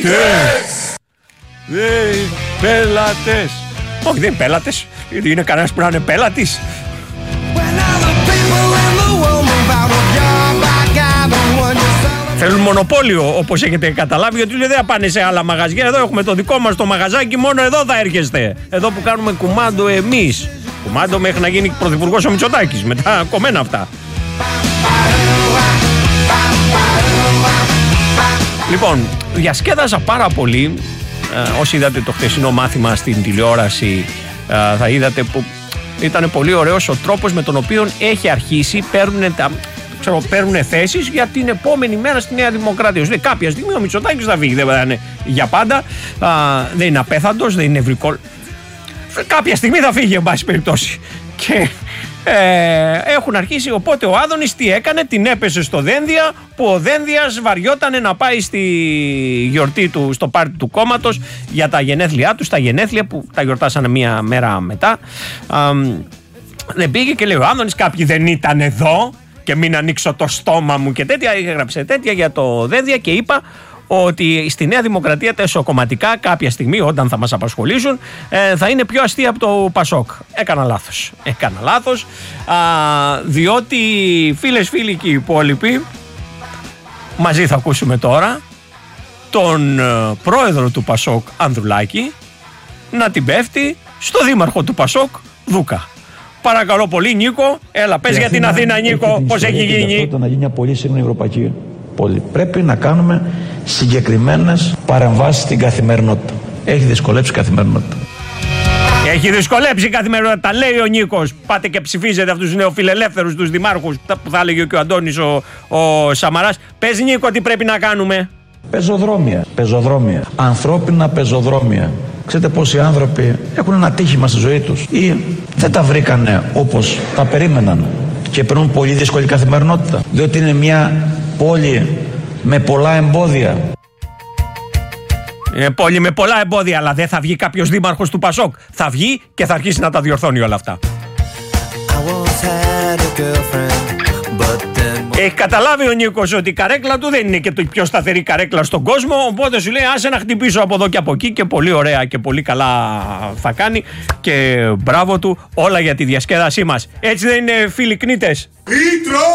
Πέλατες. Όχι, δεν είναι πέλατες. Είναι κανένας που να είναι πέλατης. Θέλουν μονοπόλιο, όπως έχετε καταλάβει, γιατί δεν θα πάνε σε άλλα μαγαζιά. Εδώ έχουμε το δικό μας το μαγαζάκι, μόνο εδώ θα έρχεστε. Εδώ που κάνουμε κουμάντο εμείς. Κουμάντο μέχρι να γίνει πρωθυπουργός ο Μητσοτάκης. Μετά κομμένα αυτά. Λοιπόν, διασκέδαζα πάρα πολύ. Όσοι είδατε το χθεσινό μάθημα στην τηλεόραση, θα είδατε που ήταν πολύ ωραίος ο τρόπος με τον οποίο έχει αρχίσει, παίρνουν θέσεις για την επόμενη μέρα στη Νέα Δημοκρατία. Δηλαδή, κάποια στιγμή ο Μητσοτάκης θα φύγει, δεν θα είναι για πάντα, δεν είναι απέθαντος, δεν είναι νευρικό. Κάποια στιγμή θα φύγει, εν πάση περιπτώσει. Και έχουν αρχίσει, οπότε ο Άδωνης τι έκανε, την έπεσε στο Δένδια, που ο Δένδιας βαριότανε να πάει στη γιορτή του, στο πάρτι του κόμματος για τα γενέθλιά του, τα γενέθλια που τα γιορτάσανε μία μέρα μετά. Δεν πήγε και λέει ο Άδωνης, κάποιοι δεν ήταν εδώ και μην ανοίξω το στόμα μου και τέτοια. Έγραψε τέτοια για το Δένδια και είπα ότι στη Νέα Δημοκρατία τα εσωκομματικά κάποια στιγμή, όταν θα μας απασχολήσουν, θα είναι πιο αστεία από το Πασόκ. Έκανα λάθος, διότι φίλοι και οι υπόλοιποι, μαζί θα ακούσουμε τώρα τον πρόεδρο του Πασόκ Ανδρουλάκη να την πέφτει στο δήμαρχο του Πασόκ Δούκα. Παρακαλώ πολύ, Νίκο, έλα πες για την Αθήνα, Νίκο, πώς έχει γίνει. Να γίνει μια πολύ σύγχρονη ευρωπαϊκή πόλη. Πρέπει να κάνουμε συγκεκριμένες παρεμβάσεις στην καθημερινότητα. Έχει δυσκολέψει η καθημερινότητα. Έχει δυσκολέψει η καθημερινότητα, λέει ο Νίκος. Πάτε και ψηφίζετε αυτούς τους νεοφιλελεύθερους, τους δημάρχους, που θα έλεγε και ο Αντώνης ο Σαμαράς. Πες, Νίκο, τι πρέπει να κάνουμε. Πεζοδρόμια. Ανθρώπινα πεζοδρόμια. Ξέρετε πόσοι άνθρωποι έχουν ένα ατύχημα στη ζωή τους ή δεν τα βρήκανε όπως τα περίμεναν και περνούν πολύ δύσκολη καθημερινότητα, διότι είναι μια πόλη με πολλά εμπόδια. Είναι πόλη με πολλά εμπόδια, αλλά δεν θα βγει κάποιος δήμαρχος του Πασόκ. Θα βγει και θα αρχίσει να τα διορθώνει όλα αυτά. Έχει καταλάβει ο Νίκος ότι η καρέκλα του δεν είναι και το πιο σταθερή καρέκλα στον κόσμο, οπότε σου λέει άσε να χτυπήσω από εδώ και από εκεί και πολύ ωραία και πολύ καλά θα κάνει και μπράβο του, όλα για τη διασκέδασή μας. Έτσι δεν είναι, φίλοι κνήτες?